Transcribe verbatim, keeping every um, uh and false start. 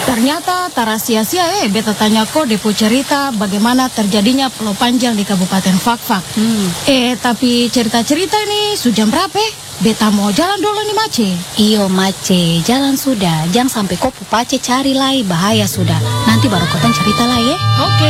Ternyata tara sia-sia eh beta tanya kok depo cerita bagaimana terjadinya pulau panjang di Kabupaten Fakfak. Hmm. Eh tapi cerita-cerita ini sudah jam berapa? Eh? Beta mau jalan dulu nih Mace. Iyo Mace, jalan sudah. Jangan sampai kau pupace cari lai, bahaya sudah. Nanti baru kau cerita lah ya. Oke.